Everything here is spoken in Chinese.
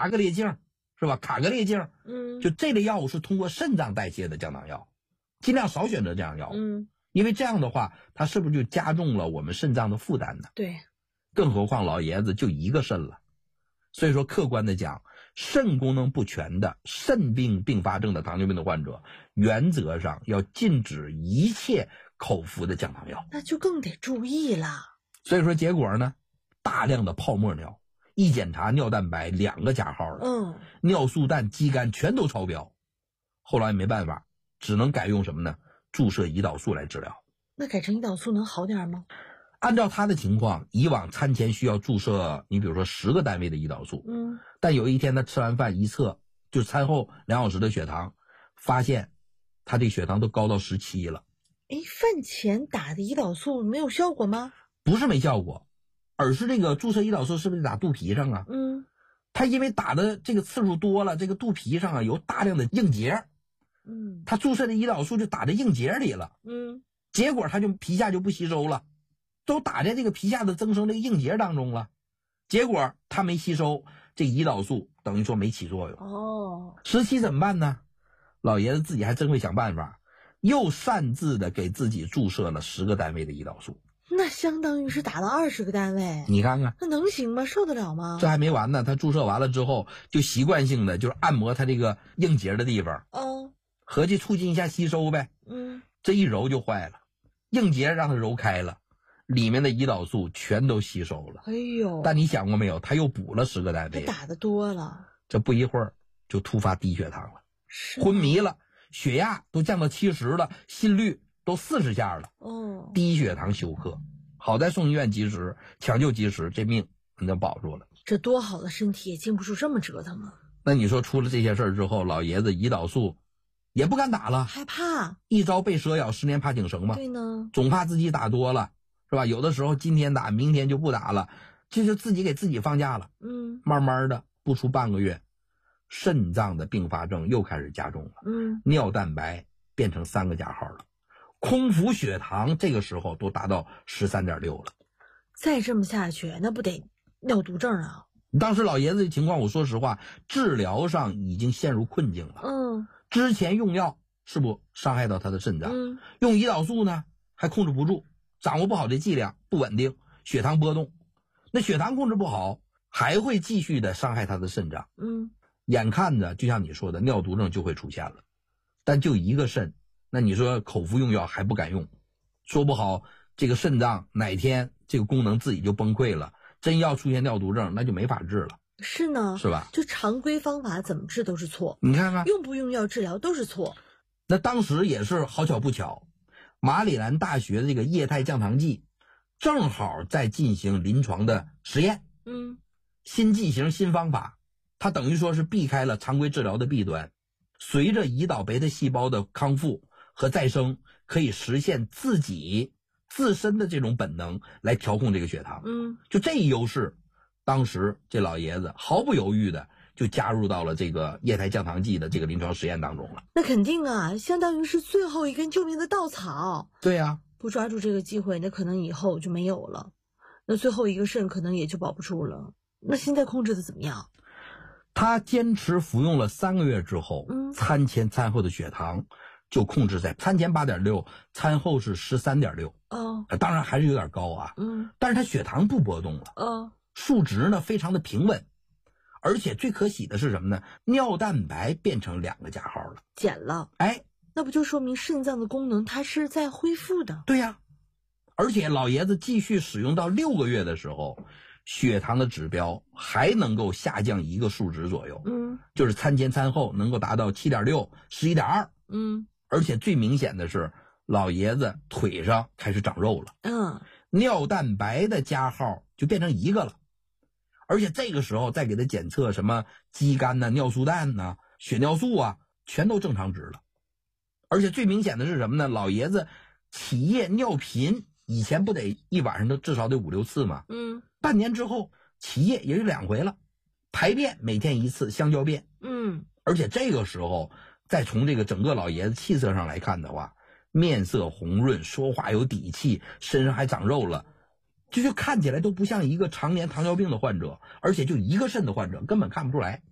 查个列净，是吧？卡个列净，就这类药物是通过肾脏代谢的降糖药，尽量少选择这样药物，因为这样的话，它是不是就加重了我们肾脏的负担呢？ 对， 更何况老爷子就一个肾了，所以说客观的讲，肾功能不全的肾病并发症的糖尿病的患者，原则上要禁止一切口服的降糖药， 那就更得注意了。 所以说结果呢，大量的泡沫尿，一检查尿蛋白2个加号了，尿素氮、肌酐全都超标，后来没办法，只能改用什么呢？注射胰岛素来治疗。 那改成胰岛素能好点吗？ 按照他的情况，以往餐前需要注射你比如说10个单位的胰岛素，但有一天他吃完饭一测，就是餐后2小时的血糖，发现他这血糖都高到17了。 饭前打的胰岛素没有效果吗？ 不是没效果，而是这个注射胰岛素是不是得打肚皮上啊？他因为打的这个次数多了，这个肚皮上啊有大量的硬结，他注射的胰岛素就打在硬结里了，结果他就皮下就不吸收了，都打在这个皮下的增生这个硬结当中了，结果他没吸收，这胰岛素等于说没起作用。17怎么办呢？老爷子自己还真会想办法，又擅自的给自己注射了10个单位的胰岛素。 那相当于是打了20个单位， 你看看， 那能行吗？受得了吗？ 这还没完呢，他注射完了之后，就习惯性的就是按摩他这个硬结的地方，合计促进一下吸收呗。这一揉就坏了，硬结让他揉开了，里面的胰岛素全都吸收了。但你想过没有，他又补了10个单位， 他打的多了， 这不一会儿就突发低血糖了，昏迷了，血压都降到70了，心率都40下了，低血糖休克，好在送医院及时，抢救及时，这命你就保住了。 这多好的身体也经不住这么折腾啊！ 那你说出了这些事儿之后，老爷子胰岛素也不敢打了， 害怕， 一朝被蛇咬，10年怕井绳嘛。 对呢， 总怕自己打多了，是吧？有的时候今天打，明天就不打了，这就自己给自己放假了。慢慢的不出半个月，肾脏的并发症又开始加重了，尿蛋白变成3个加号了，空腹血糖这个时候都达到13.6了。 再这么下去，那不得尿毒症啊？ 当时老爷子的情况，我说实话，治疗上已经陷入困境了。之前用药是不伤害到他的肾脏，用胰岛素呢还控制不住，掌握不好这剂量，不稳定，血糖波动。那血糖控制不好，还会继续的伤害他的肾脏。眼看着就像你说的，尿毒症就会出现了。但就一个肾，那你说口服用药还不敢用，说不好这个肾脏哪天这个功能自己就崩溃了，真要出现尿毒症，那就没法治了。 是呢， 是吧？ 就常规方法怎么治都是错， 你看看用不用药治疗都是错。 那当时也是好巧不巧，马里兰大学的这个液态降糖剂正好在进行临床的实验，新剂型新方法，它等于说是避开了常规治疗的弊端，随着胰岛贝塔细胞的康复和再生，可以实现自身的这种本能来调控这个血糖。就这一优势，当时这老爷子毫不犹豫的就加入到了这个液态降糖剂的这个临床实验当中了。 那肯定啊，相当于是最后一根救命的稻草。 对呀， 不抓住这个机会，那可能以后就没有了，那最后一个肾可能也就保不住了。那现在控制的怎么样？ 他坚持服用了3个月之后，餐前餐后的血糖就控制在餐前8.6，餐后是13.6。当然还是有点高啊。但是他血糖不波动了。数值呢非常的平稳，而且最可喜的是什么呢？尿蛋白变成2个加号了， 减了。那不就说明肾脏的功能它是在恢复的？ 对呀，而且老爷子继续使用到6个月的时候，血糖的指标还能够下降1个数值左右。就是餐前餐后能够达到7.6、11.2。而且最明显的是，老爷子腿上开始长肉了。尿蛋白的加号就变成1个了。而且这个时候再给他检测什么肌酐呐、尿素氮呐、血尿素啊，全都正常值了。而且最明显的是什么呢？老爷子起夜尿频，以前不得一晚上都至少得5、6次吗？半年之后起夜也就2回了，排便每天1次，香蕉便。而且这个时候再从这个整个老爷子气色上来看的话，面色红润，说话有底气，身上还长肉了，就看起来都不像一个常年糖尿病的患者，而且就一个肾的患者，根本看不出来。